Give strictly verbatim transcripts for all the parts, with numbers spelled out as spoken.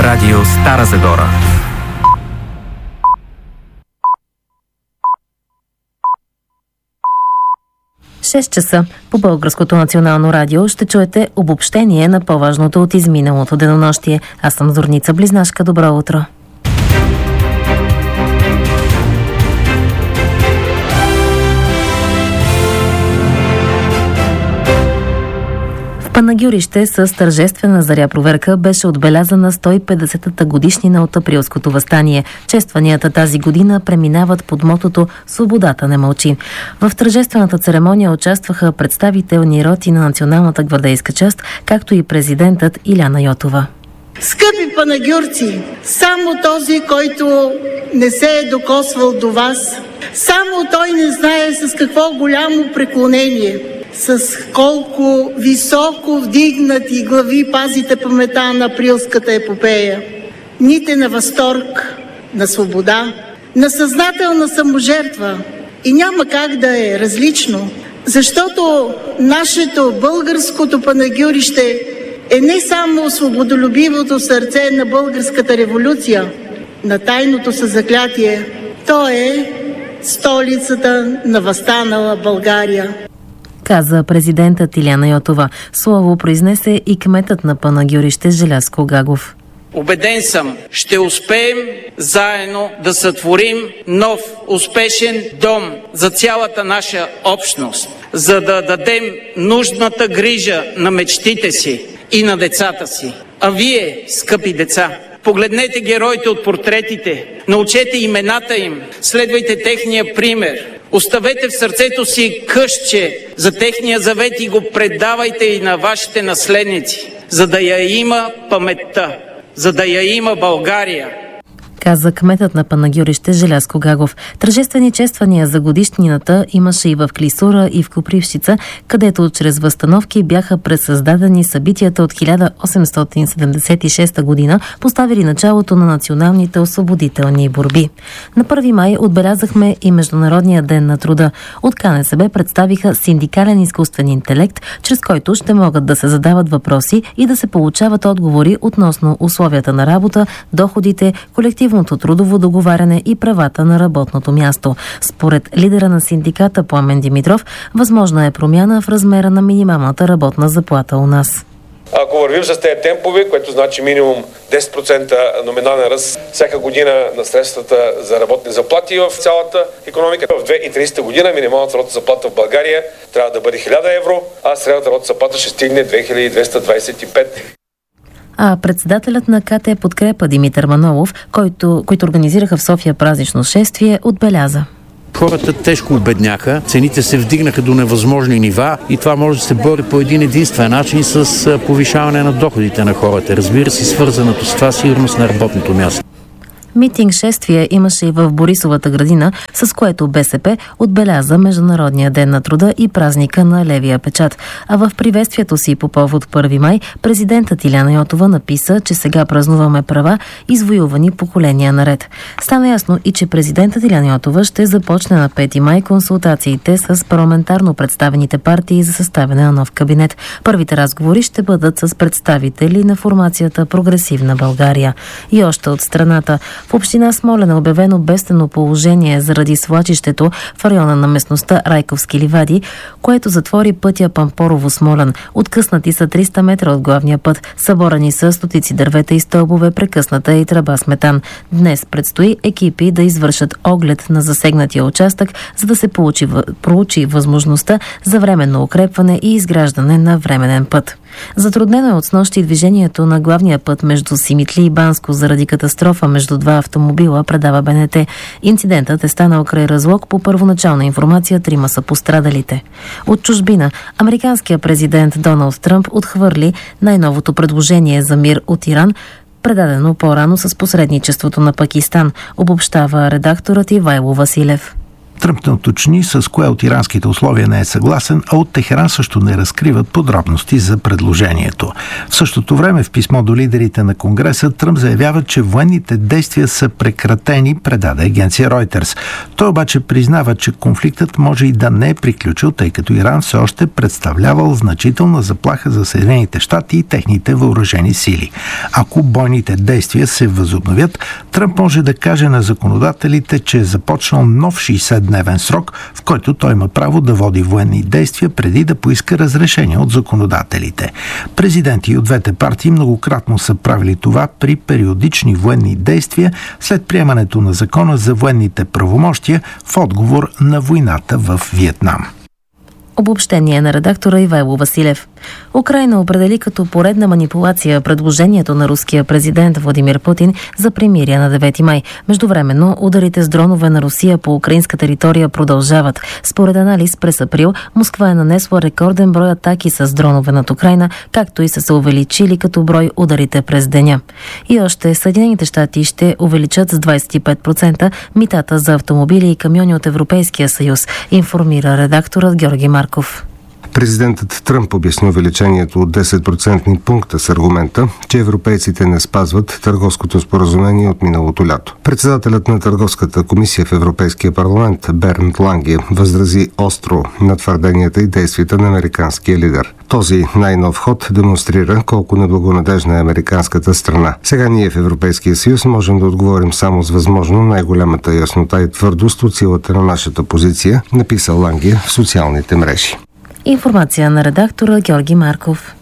Радио Стара Загора. шест часа по Българското национално радио ще чуете обобщение на по-важното от изминалото денонощие. Аз съм Зорница Близнашка. Добро утро! Панагюрище с тържествена заря проверка беше отбелязана сто и петдесетата годишнина от Априлското въстание. Честванията тази година преминават под мотото «Свободата не мълчи». В тържествената церемония участваха представителни роти на националната гвардейска част, както и президентът Иляна Йотова. Скъпи панагюрци, само този, който не се е докосвал до вас, само той не знае с какво голямо преклонение, с колко високо вдигнати глави пазите памета на Априлската епопея. Дните на възторг, на свобода, на съзнателна саможертва. И няма как да е различно, защото нашето българското панагюрище е не само свободолюбивото сърце на българската революция, на тайното съзаклятие, то е столицата на въстанала България, каза президентът Иляна Йотова. Слово произнесе и кметът на Панагюрище Желязко Гагов. Убеден съм, ще успеем заедно да сътворим нов, успешен дом за цялата наша общност, за да дадем нужната грижа на мечтите си и на децата си. А вие, скъпи деца, погледнете героите от портретите, научете имената им, следвайте техния пример. Оставете в сърцето си къщче за техния завет и го предавайте и на вашите наследници, за да я има паметта, за да я има България, каза кметът на Панагюрище Желязко Гагов. Тържествени чествания за годишнината имаше и в Клисура, и в Копривщица, където чрез възстановки бяха пресъздадени събитията от хиляда осемстотин седемдесет и шеста година, поставили началото на националните освободителни борби. На първи май отбелязахме и Международния ден на труда. От КНСБ представиха синдикален изкуствен интелект, чрез който ще могат да се задават въпроси и да се получават отговори относно условията на работа, доходите, колективно трудово договаряне и правата на работното място. Според лидера на синдиката Пламен Димитров, възможна е промяна в размера на минималната работна заплата у нас. Ако вървим с тези темпове, което значи минимум десет процента номинален ръст всяка година на средствата за работни заплати в цялата икономика, в две хиляди и тридесета година минималната работна заплата в България трябва да бъде хиляда евро, а средната работна заплата ще стигне две хиляди двеста двадесет и пет. А председателят на КТ Подкрепа Димитър Манолов, който, които организираха в София празнично шествие, отбеляза: хората тежко обедняха, цените се вдигнаха до невъзможни нива и това може да се бори по един единствен начин с повишаване на доходите на хората. Разбира се, свързаното с това сигурност на работното място. Митинг-шествие имаше и в Борисовата градина, с което БСП отбеляза Международния ден на труда и празника на левия печат. А в приветствието си по повод първи май президентът Иляна Йотова написа, че сега празнуваме права, извоювани поколения наред. Стана ясно и че президентът Иляна Йотова ще започне на пети май консултациите с парламентарно представените партии за съставяне на нов кабинет. Първите разговори ще бъдат с представители на формацията Прогресивна България. И още от страната. В община Смолян е обявено бедствено положение заради свлачището в района на местността Райковски ливади, което затвори пътя Пампорово-Смолян. Откъснати са триста метра от главния път. Съборани са стотици дървета и стълбове, прекъсната е и тръба с метан. Днес предстои екипи да извършат оглед на засегнатия участък, за да се получи, проучи възможността за временно укрепване и изграждане на временен път. Затруднено е от снощи движението на главния път между Симитли и Банско заради катастрофа между два автомобила, предава БНТ. Инцидентът е станал край разлог. По първоначална информация трима са пострадалите. От чужбина американският президент Доналд Тръмп отхвърли най-новото предложение за мир от Иран, предадено по-рано с посредничеството на Пакистан, обобщава редакторът Ивайло Василев. Тръмп не уточни с кое от иранските условия не е съгласен, а от Техеран също не разкриват подробности за предложението. В същото време в писмо до лидерите на Конгреса Тръмп заявява, че военните действия са прекратени, предаде агенция Reuters. Той обаче признава, че конфликтът може и да не е приключил, тъй като Иран все още представлявал значителна заплаха за Съединените щати и техните въоръжени сили. Ако бойните действия се възобновят, Тръмп може да каже на законодателите, че е започнал нов шейсетдневен срок, в който той има право да води военни действия преди да поиска разрешение от законодателите. Президенти от двете партии многократно са правили това при периодични военни действия след приемането на закона за военните правомощия в отговор на войната в Виетнам. Обобщение на редактора Ивайло Василев. Украйна определи като поредна манипулация предложението на руския президент Владимир Путин за примирие на девети май. Междувременно ударите с дронове на Русия по украинска територия продължават. Според анализ през април Москва е нанесла рекорден брой атаки с дронове над Украйна, както и са се увеличили като брой ударите през деня. И още Съединените щати ще увеличат с двадесет и пет процента митата за автомобили и камиони от Европейския съюз, информира редакторът Георги Марков. Президентът Тръмп обясни увеличението от десет процентни пункта с аргумента, че европейците не спазват търговското споразумение от миналото лято. Председателят на Търговската комисия в Европейския парламент Бернт Ланге възрази остро на твърденията и действията на американския лидер. Този най-нов ход демонстрира колко неблагонадежна е американската страна. Сега ние в Европейския съюз можем да отговорим само с възможно най-голямата яснота и твърдост от силата на нашата позиция, написал Ланге в социалните мрежи. Информация на редактора Георги Марков.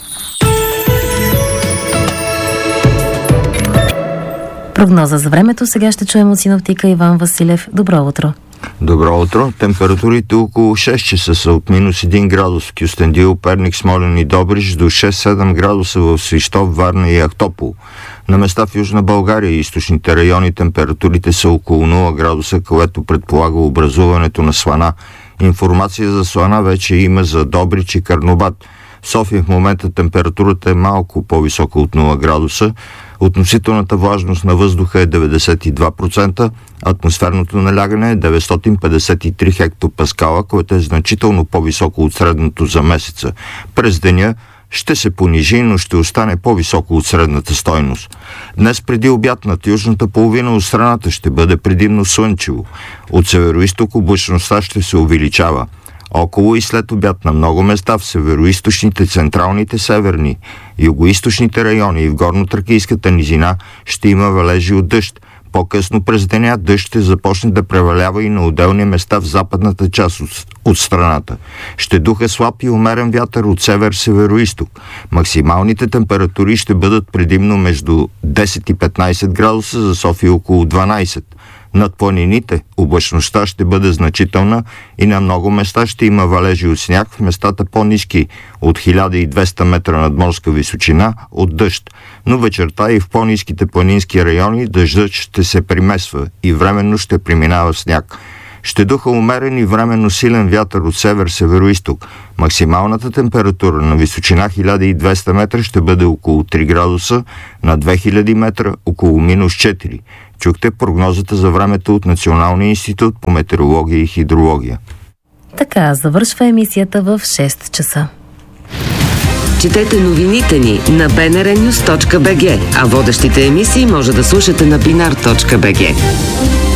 Прогноза за времето сега ще чуем от синоптика Иван Василев. Добро утро! Добро утро! Температурите около шест часа са от минус един градус в Кюстендил, Перник, Смолян и Добрич до шест-седем градуса в Свищов, Варна и Ахтопол. На места в Южна България и източните райони температурите са около нула градуса, което предполага образуването на слана. Информация за слана вече има за Добрич и Карнобат. В София в момента температурата е малко по-висока от нула градуса. Относителната влажност на въздуха е деветдесет и два процента, атмосферното налягане е деветстотин петдесет и три хектопаскала, което е значително по-високо от средното за месеца. През деня ще се понижи, но ще остане по-високо от средната стойност. Днес преди обяд над южната половина от страната ще бъде предимно слънчево. От североизток облачността ще се увеличава. Около и след обяд на много места в североизточните, централните, северни, югоизточните райони и в горно-тракийската низина ще има валежи от дъжд. По-късно през деня дъжд ще започне да превалява и на отделни места в западната част от, от страната. Ще духа слаб и умерен вятър от север-североизток. Максималните температури ще бъдат предимно между десет и петнадесет градуса, за София около дванадесет. Над планините облачността ще бъде значителна и на много места ще има валежи от сняг, в местата по-ниски от хиляда и двеста метра надморска височина от дъжд. Но вечерта и в по-ниските планински райони дъждът ще се примесва и временно ще преминава сняг. Ще духа умерен и временно силен вятър от север-североизток. Максималната температура на височина хиляда и двеста метра ще бъде около три градуса, на две хиляди метра около минус четири. Чухте прогнозата за времето от Националния институт по метеорология и хидрология. Така завършва емисията в шест часа. Четете новините ни на би ен ар нюз точка би джи, а водещите емисии може да слушате на бинар точка би джи.